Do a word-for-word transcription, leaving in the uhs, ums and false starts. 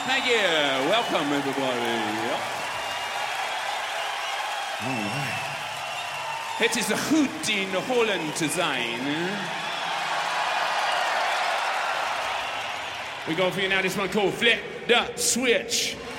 Thank you. Welcome, everybody. All right. Het is goed in Holland te zijn. We go for you now. This one called Flip the Switch.